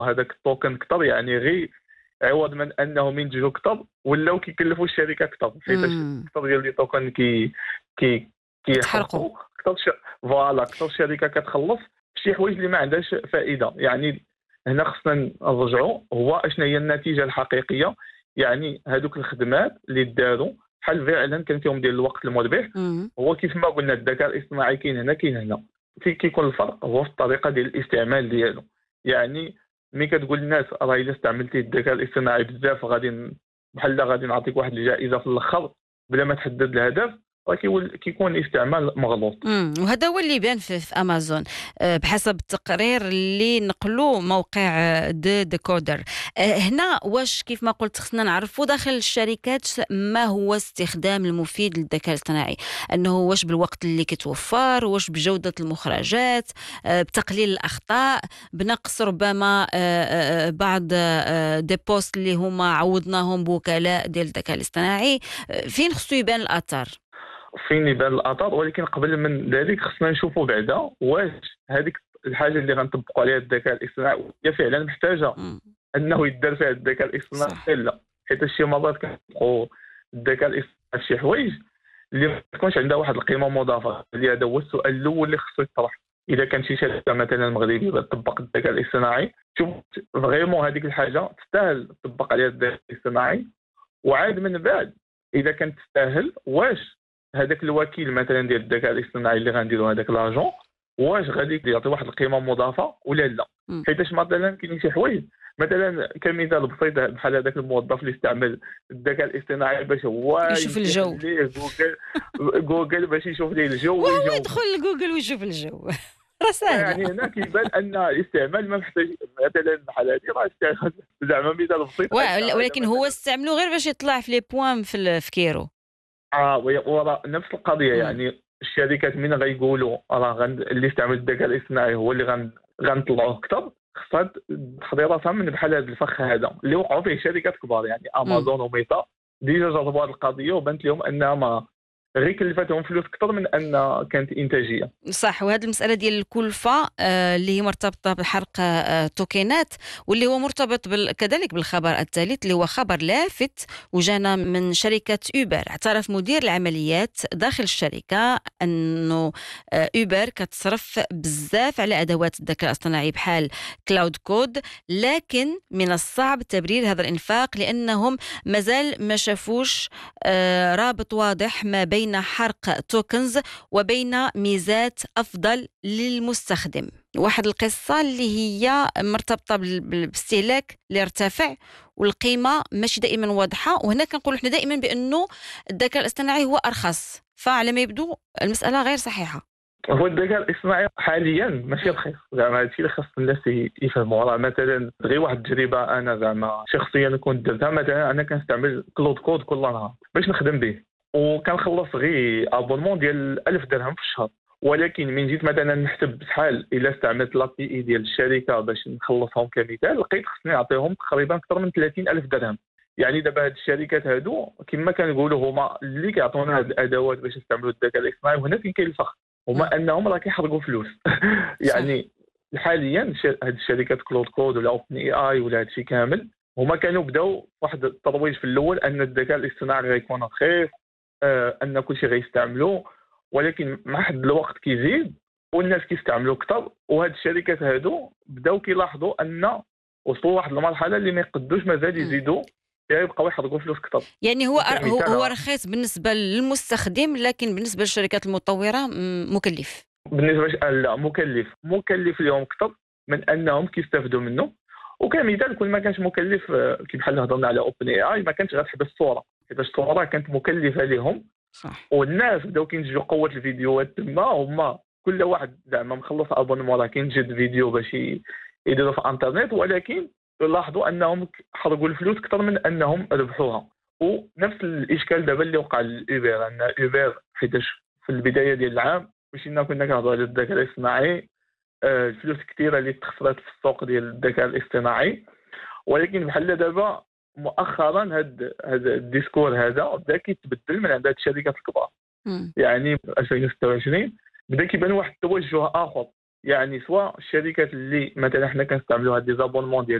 هذاك التوكن كثر، يعني غير عوض من انهم ينتجوا كثر ولاو كيكلفوا الشركه كثر، حيتاش كثر ديال لي توكن كي يتحرقوا. كيحرقوا كثر. فوالا كثر الشركه كتخلص في شي حوايج اللي ما عندهاش فائده. يعني هنا خصنا نرجعوا هو اشنا هي النتيجه الحقيقيه. يعني هذوك الخدمات اللي داروا بحال فعلا كان فيهم ديال الوقت المربح. هو كيف ما قلنا الذكاء الاصطناعي كاين هنا كاين هنا، كيكون الفرق هو في الطريقه ديال الاستعمال ديالو. يعني ملي كتقول للناس راه الا استعملتي الذكاء الاصطناعي بزاف بحال غادي نعطيك واحد الجائزه في الاخر بلا ما تحدد الهدف، راه كيكون استعمال مغلوط. وهذا هو اللي بان في امازون، بحسب التقرير اللي نقلوه موقع دو ديكودر. هنا واش كيف ما قلت خصنا نعرفوا داخل الشركات ما هو استخدام المفيد للذكاء الاصطناعي، انه واش بالوقت اللي كيتوفر، واش بجوده المخرجات، بتقليل الاخطاء، بنقص ربما بعض دي بوست اللي هما عوضناهم بوكلاء ديال الذكاء الاصطناعي. فين خصو يبان الاثر؟ فين يبان الاثر، ولكن قبل من ذلك خصنا نشوفوا بعدا واش هذيك الحاجه اللي غنطبقوا عليها الذكاء الاصطناعي هي فعلا محتاجه انه يدار فيها الذكاء الاصطناعي. لا، حيت شي مرات كنطبقوا الذكاء الاصطناعي في شي حوايج اللي ما تكونش عندها واحد القيمه مضافه. اللي هذا هو السؤال الاول اللي خصو يطرح. اذا كان شي شركه مثلا مغربيه تطبق الذكاء الاصطناعي، شوف فريمون هذيك الحاجه تستاهل تطبق عليها الذكاء الاصطناعي، وعاد من بعد اذا كانت تستاهل واش هذاك الوكيل مثلا ديال الذكاء الاصطناعي اللي غنديروا هذاك لاجون واش غادي يعطي واحد القيمه مضافه ولا لا. حيتاش مثلا كاينين شي حوايج مثلا كمثال بسيط بحال هذاك الموظف اللي استعمل الذكاء الاصطناعي باش هو يشوف الجو، جوجل باش يشوف ليه الجو وهو يدخل لجوجل ويشوف الجو. راه سهله. يعني هنا كيبان ان الاستعمال ما محتاج مثلا بحال هذه راه استعمال زعما مثال بسيط. ولكن هو استعملوا غير باش يطلع في لي بوان في كيرو. وراه نفس القضيه. يعني الشركات من غيقولوا راه اللي استعمل الذكاء الاصطناعي هو اللي غنطلعوه اكثر، خصها تحضي راسها من بحال هذا الفخ هذا اللي وقعوا فيه شركات كبار. يعني امازون وميتا ديجا جربوا هذه القضيه وبانت لهم انها ما غير كلفتهم فلوس اكثر من ان كانت انتاجيه. صح. وهذه المساله ديال الكلفه اللي هي مرتبطه بحرق توكينات، واللي هو مرتبط كذلك بالخبر الثالث اللي هو خبر لافت وجانا من شركه اوبر. اعترف مدير العمليات داخل الشركه انه اوبر كتصرف بزاف على ادوات الذكاء الاصطناعي بحال كلاود كود، لكن من الصعب تبرير هذا الانفاق لانهم مازال ما شافوش رابط واضح ما بين حرق توكنز وبين ميزات أفضل للمستخدم. واحد القصة اللي هي مرتبطة بالاستهلاك اللي ارتفع والقيمة ماشي دائما واضحة. وهنا كنقول احنا دائما بأنه الذكاء الاصطناعي هو أرخص، فعلى ما يبدو المسألة غير صحيحة. هو الذكاء الاصطناعي حاليا ماشي رخيص، زعما هادشي اللي خاص الناس يفهموا. راه مثلا غير واحد التجربه انا زعما شخصيا كنت درتها. مثلا انا كنستعمل كلود كود كل نهار باش نخدم به، وكنخلص غير ابونمون ديال 1000 درهم في الشهر. ولكن من جيت مثلا نحسب شحال الا استعملت لابي اي ديال الشركه باش نخلصهم كمثال، لقيت خصني نعطيهم تقريبا اكثر من 30,000 درهم. يعني دابا هاد الشركات هادو كما كنقولوا هما اللي كيعطونا هاد الادوات باش نستعملوا الذكاء الاصطناعي، وهنا فين كاين الفخر هما انهم راه كيحرقوا فلوس. يعني حاليا هاد الشركات كلود كود ولا اوبن اي اي ولا هادشي كامل هما كانوا بداو واحد الترويج في الاول ان الذكاء الاصطناعي غيكون رخيص، ان كلشي غيستعملوه. ولكن مع حد الوقت كيزيد والناس كيستعملوا اكثر، وهاد الشركات هادو بداو كيلاحظوا ان وصلوا لواحد المرحله اللي ما يقدوش مازال يزيدوا يبقاو يحرقوا فلوس اكثر. يعني هو رخيص بالنسبه للمستخدم، لكن بالنسبه للشركات المطوره مكلف. بالنسبه لا مكلف لهم اكثر من انهم كيستافدوا منه. وكمثال كل ما كانش مكلف كي بحال هضرنا على اوبن اي اي ما كانتش غتحبس الصوره، حيت الصوره كانت مكلفه لهم. صح. والناس بداو كينتجوا قوه الفيديوهات تما، هما كل واحد زعما مخلص ابونمون راه كينجد فيديو باش يديروا في الانترنت، ولكن لاحظوا انهم حرقوا الفلوس اكثر من انهم ربحوها. ونفس الاشكال دابا اللي وقع لأوبر، ان اوبر حيتاش في البدايه ديال العام مشينا كنا كنهضروا على الذكاء الاصطناعي، الفلوس كثيره اللي تخسرت في السوق ديال الذكاء الاصطناعي. ولكن بحال دابا مؤخرا هذا الديسكور هذا بدا كيتبدل من عند هاد الشركات الكبار. يعني في 2026 بدا كيبان واحد التوجه اخر يعني سواء الشركات اللي مثلا حنا كنستعملوا هاد لي زابونمون ديال